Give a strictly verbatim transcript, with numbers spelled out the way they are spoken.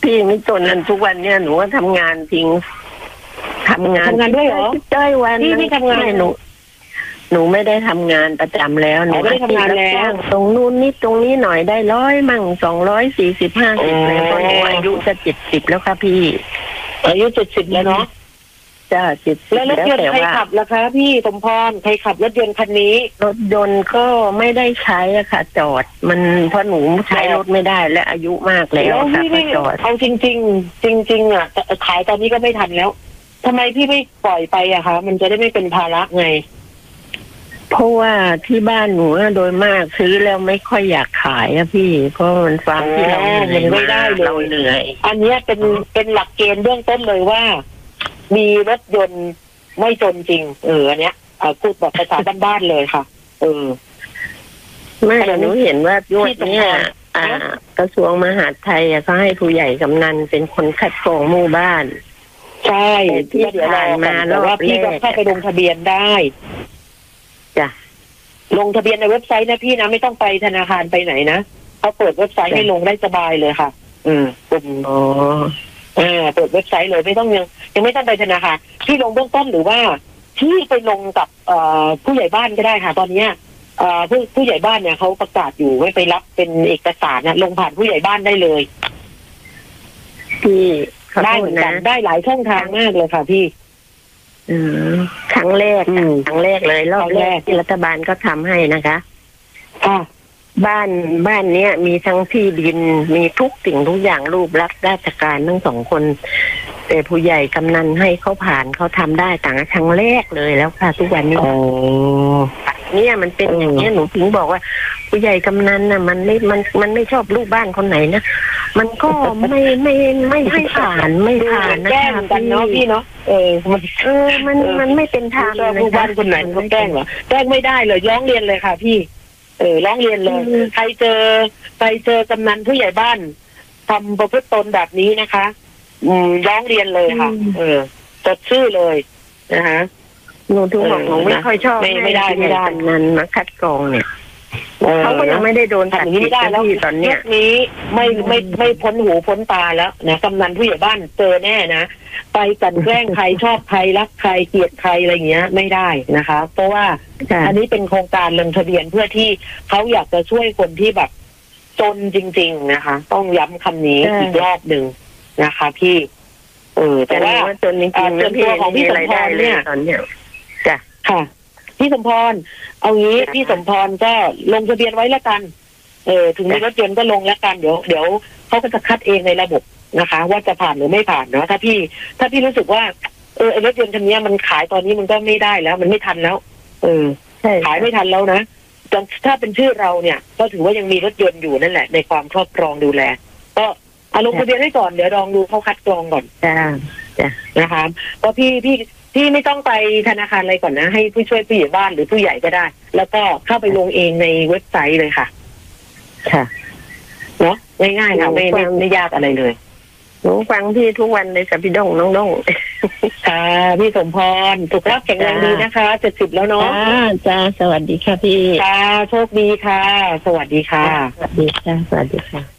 พี่ไม่จนนั้นทุกวันเนี่ยหนูก็ทำงานทิ้งทำงานทำงานด้วยเหรอได้วันพี่ไม่ทำงานหนูหนูไม่ได้ทำงานประจำแล้วหนูไม่ได้ทำงานแล้วตรงนู้นนิดตรงนี้หน่อยได้ร้อยมั่งสองร้อยสี่สิบห้าสิบเลยเพราะหนูอายุจะเจ็ดสิบแล้วค่ะพี่อายุเจ็ดสิบแล้วเนาะจ้าเจ็ดสิบแล้วรถยนต์ใครขับล่ะคะพี่สมพรใครขับรถยนต์คันนี้รถยนต์ก็ไม่ได้ใช้อะค่ะจอดมันเพราะหนูใช้รถไม่ได้และอายุมากแล้วค่ะก็จอดเอาจริงจริงจริงจริงอ่ะขายตอนนี้ก็ไม่ทันแล้วทำไมพี่ไม่ปล่อยไปอะคะมันจะได้ไม่เป็นภาระไงเพราะว่าที่บ้านหนูโดยมากซื้อแล้วไม่ค่อยอยากขายอะพี่เพราะมันฟังที่เราเหนื่อยไม่ได้เลยเราเหนื่อยอันนี้เป็นเป็นหลักเกณฑ์เบื้องต้นเลยว่ามีรถยนต์ไม่จนจริงเอออันเนี้ยพูดแบบภาษาบ้านๆเลยค่ะเออไม่หนูเห็นว่ายุคนี้อ่ากระทรวงมหาดไทยเขาให้ผู้ใหญ่กำนันเป็นคนคัดกรองหมู่บ้านใช่ที่เดี๋ยวรอมาแล้วว่าพี่ก็เข้าไปลงทะเบียนได้จ้ะลงทะเบียนในเว็บไซต์นะพี่นะไม่ต้องไปธนาคารไปไหนนะเขาเปิดเว็บไซต์ให้ลงได้สบายเลยค่ะอืมอ๋ออ่าเปิดเว็บไซต์เลยไม่ต้องยังยังไม่ต้องไปธนาคารที่ลงเบื้องต้นหรือว่าที่ไปลงกับเอ่อผู้ใหญ่บ้านก็ได้ค่ะตอนนี้เอ่อผู้ผู้ใหญ่บ้านเนี่ยเขาประกาศอยู่ไว้ไปรับเป็นเอกสารนะลงผ่านผู้ใหญ่บ้านได้เลยพี่ได้เหมือนกันได้หลายช่องทางมากเลยค่ะพี่อืมครั้งแรกครั้งแรกเลยรอบแรกที่รัฐบาลก็ทำให้นะคะค่ะบ้านบ้านเนี้ยมีทั้งที่ดินมีทุกสิ่งทุกอย่างรูปลักษณ์ราชการทั้งสองคนแต่ผู้ใหญ่กำนันให้เขาผ่านเขาทำได้ต่างครั้งแรกเลยแล้วค่ะทุกวันนี้อ๋อเนี่ยมันเป็นอย่างนี้หนูถึงบอกว่าผู้ใหญ่กำนันน่ะมันไม่มันมันไม่ชอบลูกบ้านคนไหนนะมันก็ไม่ไม่ไม่ให้ผ่านไม่ผ่านนะแกล้งกันเนาะพี่เนาะเออมันเออมันมันไม่เป็นทางลูกบ้านคนไหนก็แกล้งเหรอแกล้งไม่ได้เลยร้องเรียนเลยค่ะพี่เออร้องเรียนเลยใครเจอใครเจอกำนันผู้ใหญ่บ้านทำประพฤติตนแบบนี้นะคะอืมร้องเรียนเลยค่ะเออจดชื่อเลยนะคะหนูถึงบอกหนูไม่ค่อยชอบไม่ไม่ได้ไม่ได้นั้นมาคัดกรองเนี่ยเขาก็ยังไม่ได้โดนตัดสินได้แล้วตอนเนี้ยนี้ไม่ไม่ไม่พ้นหูพ้นตาแล้วนะกำนันผู้ใหญ่บ้านเจอแน่นะไปกันแกล้งใครชอบใครรักใครเกลียดใครอะไรเงี้ยไม่ได้นะคะเพราะว่าอันนี้เป็นโครงการลงทะเบียนเพื่อที่เขาอยากจะช่วยคนที่แบบจนจริงๆนะคะต้องย้ำคำนี้อีกรอบหนึ่งนะคะพี่เออแต่ว่าจนจริงๆส่วนตัวของพี่สมพรเนี่ยจ้ะค่ะพี่สมพรเอางี้พี่สมพรก็ลงทะเบียนไว้ละกันเออถึงมีรถยนต์ก็ลงละกันเดี๋ยวเดี๋ยวเขาก็จะคัดเองในระบบนะคะว่าจะผ่านหรือไม่ผ่านเนาะถ้าพี่ถ้าพี่รู้สึกว่าเออรถยนต์คันนี้มันขายตอนนี้มันก็ไม่ได้แล้วมันไม่ทันแล้วเออขายไม่ทันแล้วนะถ้าเป็นชื่อเราเนี่ยก็ถือว่ายังมีรถยนต์อยู่นั่นแหละในความครอบครองดูแลก็เอาลงทะเบียนไว้ก่อนเดี๋ยวลองดูเขาคัดกรองก่อนจ้าจ้านะคะก็พี่พี่พี่ไม่ต้องไปธนาคารอะไรก่อนนะให้ผู้ช่วยผู้ใหญ่บ้านหรือผู้ใหญ่ก็ได้แล้วก็เข้าไปลงเองในเว็บไซต์เลยค่ะค่ะเนาะง่ายๆค่ะไม่ไม่ไม่ยากอะไรเลยหนูฟังพี่ทุกวันเลยค่ะพี่ดงน้องดงค่ะพี่สมพรสุขภาพแข็งแรงดีนะคะเจ็ดสิบแล้วเนาะจ้าสวัสดีค่ะพี่ค่ะโชคดีค่ะสวัสดีค่ะสวัสดีค่ะสวัสดีค่ะ